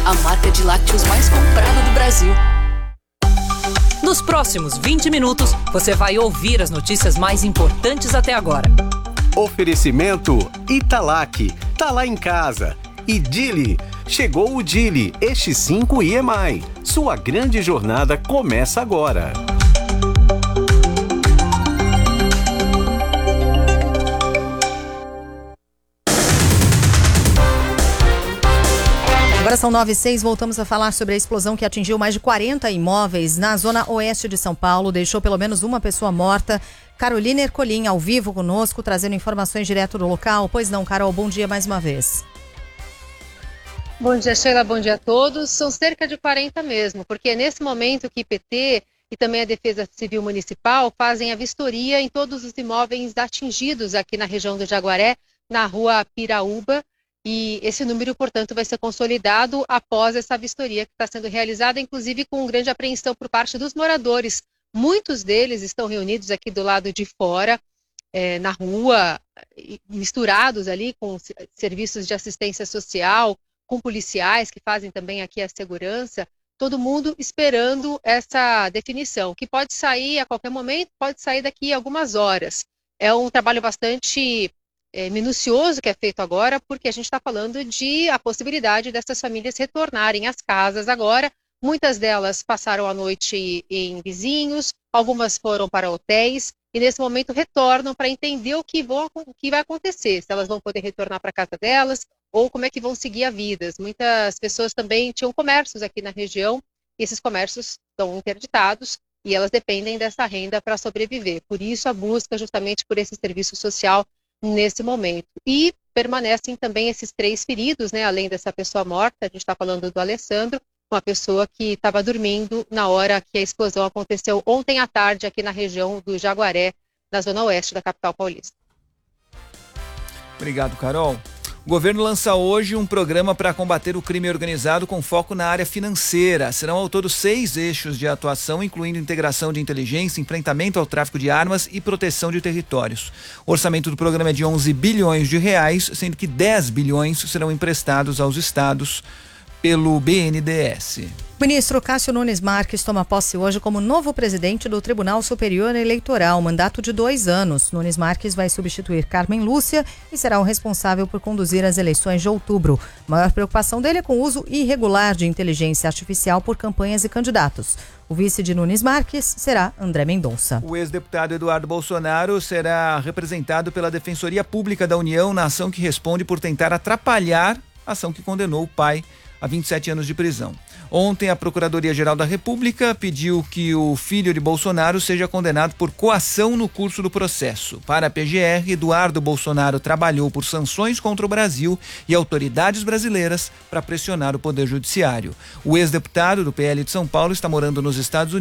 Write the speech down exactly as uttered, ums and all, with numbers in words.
a marca de lácteos mais comprada do Brasil. Nos próximos vinte minutos, você vai ouvir as notícias mais importantes até agora. Oferecimento Italac, tá lá em casa. E Dili, chegou o Dili E X cinco I M I. Sua grande jornada começa agora. Agora são nove e seis, voltamos a falar sobre a explosão que atingiu mais de quarenta imóveis na zona oeste de São Paulo, deixou pelo menos uma pessoa morta. Carolina Ercolim, ao vivo conosco, trazendo informações direto do local. Pois não, Carol, bom dia mais uma vez. Bom dia, Sheila, bom dia a todos. São cerca de quarenta mesmo, porque é nesse momento que I P T e também a Defesa Civil Municipal fazem a vistoria em todos os imóveis atingidos aqui na região do Jaguaré, na rua Piraúba. E esse número, portanto, vai ser consolidado após essa vistoria que está sendo realizada, inclusive com grande apreensão por parte dos moradores. Muitos deles estão reunidos aqui do lado de fora, é, na rua, misturados ali com serviços de assistência social, com policiais que fazem também aqui a segurança, todo mundo esperando essa definição, que pode sair a qualquer momento, pode sair daqui a algumas horas. É um trabalho bastante... É, minucioso que é feito agora, porque a gente está falando de a possibilidade dessas famílias retornarem às casas agora. Muitas delas passaram a noite em vizinhos, algumas foram para hotéis e nesse momento retornam para entender o que, vão, o que vai acontecer, se elas vão poder retornar para a casa delas ou como é que vão seguir a vida. Muitas pessoas também tinham comércios aqui na região e esses comércios estão interditados e elas dependem dessa renda para sobreviver. Por isso a busca justamente por esse serviço social nesse momento. E permanecem também esses três feridos, né? Além dessa pessoa morta, a gente está falando do Alessandro, uma pessoa que estava dormindo na hora que a explosão aconteceu ontem à tarde aqui na região do Jaguaré, na zona oeste da capital paulista. Obrigado, Carol. O governo lança hoje um programa para combater o crime organizado com foco na área financeira. Serão ao todo seis eixos de atuação, incluindo integração de inteligência, enfrentamento ao tráfico de armas e proteção de territórios. O orçamento do programa é de onze bilhões de reais, sendo que dez bilhões serão emprestados aos estados pelo B N D E S. O ministro Cássio Nunes Marques toma posse hoje como novo presidente do Tribunal Superior Eleitoral, mandato de dois anos. Nunes Marques vai substituir Carmen Lúcia e será o responsável por conduzir as eleições de outubro. A maior preocupação dele é com o uso irregular de inteligência artificial por campanhas e candidatos. O vice de Nunes Marques será André Mendonça. O ex-deputado Eduardo Bolsonaro será representado pela Defensoria Pública da União na ação que responde por tentar atrapalhar a ação que condenou o pai a vinte e sete anos de prisão. Ontem, a Procuradoria-Geral da República pediu que o filho de Bolsonaro seja condenado por coação no curso do processo. Para a P G R, Eduardo Bolsonaro trabalhou por sanções contra o Brasil e autoridades brasileiras para pressionar o Poder Judiciário. O ex-deputado do P L de São Paulo está morando nos Estados Unidos